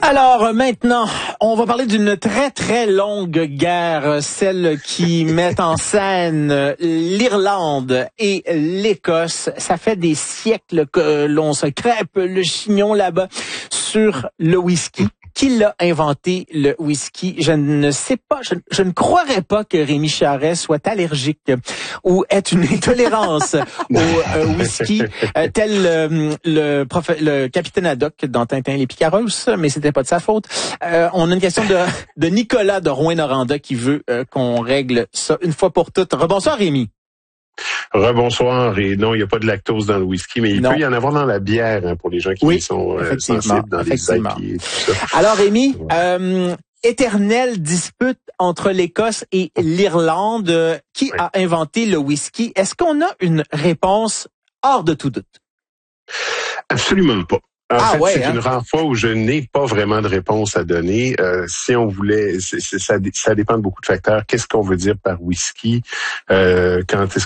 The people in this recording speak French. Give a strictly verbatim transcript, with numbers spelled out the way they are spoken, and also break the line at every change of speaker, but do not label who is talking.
Alors maintenant, on va parler d'une très très longue guerre, celle qui met en scène l'Irlande et l'Écosse. Ça fait des siècles que l'on se crêpe le chignon là-bas sur le whisky. Qui l'a inventé, le whisky? Je ne sais pas, je, je ne croirais pas que Rémi Charest soit allergique ou ait une intolérance au euh, whisky, euh, tel euh, le, prof, le capitaine Haddock dans Tintin et les Picaros, mais c'était pas de sa faute. Euh, on a une question de, de Nicolas de Rouyn-Noranda qui veut euh, qu'on règle ça une fois pour toutes. Rebonsoir Rémi.
Rebonsoir. Et non, il n'y a pas de lactose dans le whisky, mais il
non.
peut y en avoir dans la bière hein, pour les gens qui
oui,
sont euh, sensibles dans les I P A et tout ça.
Alors Rémi, ouais. euh, éternelle dispute entre l'Écosse et l'Irlande. Euh, qui oui. a inventé le whisky? Est-ce qu'on a une réponse hors de tout doute?
Absolument pas. En
ah,
fait,
ouais,
c'est
hein?
une rare fois où je n'ai pas vraiment de réponse à donner. Euh, si on voulait, c'est, c'est, ça, ça dépend de beaucoup de facteurs. Qu'est-ce qu'on veut dire par whisky? Euh, quand est-ce